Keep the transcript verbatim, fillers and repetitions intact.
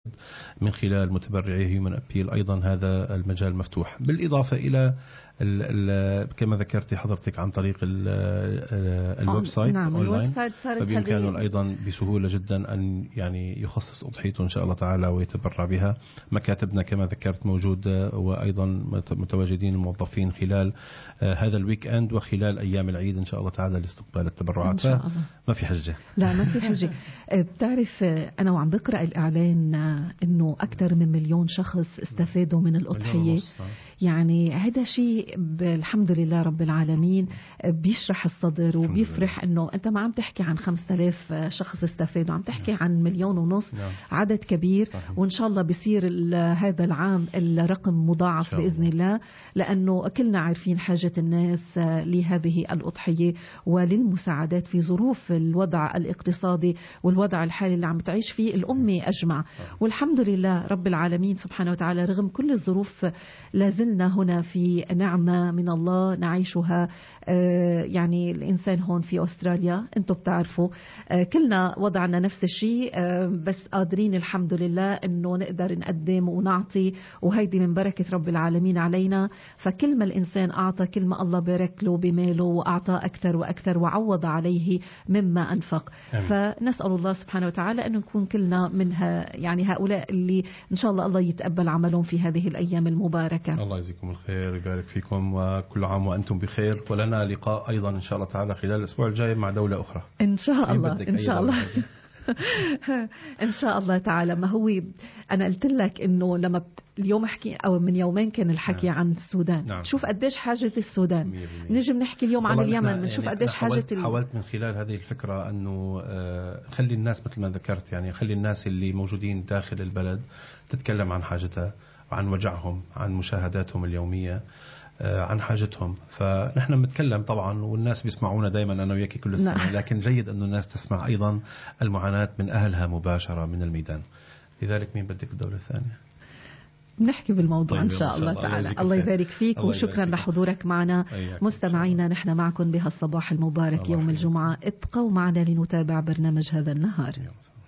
من خلال متبرعي هيومن أبيل أيضا هذا المجال مفتوح، بالإضافة إلى ال ال كما ذكرتي حضرتك عن طريق الويب سايت نعم أونلاين، صارت فبإمكانه أيضا بسهولة جدا أن يعني يخصص أضحيته إن شاء الله تعالى ويتبرع بها. مكاتبنا كما ذكرت موجودة، وأيضا متواجدين الموظفين خلال هذا الويك أند وخلال أيام العيد إن شاء الله تعالى لاستقبال التبرعات. إن شاء الله. ما في حجة. لا ما في حجة. بتعرف أنا وعم بقرأ الإعلان إنه أكثر من مليون شخص استفادوا من الأضحية، يعني هذا شيء الحمد لله رب العالمين بيشرح الصدر وبيفرح إنه أنت ما عم تحكي عن خمسة آلاف شخص استفادوا، عم تحكي عن مليون ونص، عدد كبير. وإن شاء الله بيصير هذا العام الرقم مضاعف بإذن الله، لأنه كلنا عارفين حاجة الناس لهذه الأضحية وللمساعدات في ظروف الوضع الاقتصادي والوضع الحالي اللي عم تعيش فيه الأمة أجمع. والحمد لله رب العالمين سبحانه وتعالى رغم كل الظروف لازلنا هنا في نعمة من الله نعيشها. يعني الإنسان هون في أستراليا أنتم بتعرفوا كلنا وضعنا نفس الشيء، بس قادرين الحمد لله أنه نقدر نقدم ونعطي، وهيدي من بركة رب العالمين علينا. فكل ما الإنسان أعطى كل ما الله بارك له بماله وأعطى أكثر وأكثر وعوض عليه مما أنفق. أمين. فنسأل الله سبحانه وتعالى أن نكون كلنا منها، يعني هؤلاء اللي إن شاء الله الله يتقبل عملهم في هذه الأيام المباركة. الله يجزيكم الخير ويبارك فيكم، وكل عام وأنتم بخير. ولنا لقاء أيضا إن شاء الله تعالى خلال الأسبوع الجاي مع دولة أخرى إن شاء الله. إن شاء الله إن شاء الله تعالى. ما هو أنا قلت لك إنه لما بت... اليوم أحكي أو من يومين كان الحكي نعم. عن السودان. نعم. شوف قديش حاجة السودان، نجم نحكي اليوم عن اليمن، بنشوف يعني قديش حاجة حاولت, ال... حاولت من خلال هذه الفكرة أنه آه خلي الناس مثل ما ذكرت، يعني خلي الناس اللي موجودين داخل البلد تتكلم عن حاجتها، عن وجعهم، عن مشاهداتهم اليومية، عن حاجتهم. فنحن بنتكلم طبعا والناس بيسمعونا دائما أنا وياكي كل السنة. نعم. لكن جيد أنه الناس تسمع أيضا المعاناة من أهلها مباشرة من الميدان. لذلك مين بدك الدولة الثانية؟ نحكي بالموضوع طيب إن شاء الله تعالى. الله يبارك فيك وشكرا لحضورك معنا. مستمعينا نحن معكم بهالصباح المبارك يوم الجمعة، ابقوا معنا لنتابع برنامج هذا النهار.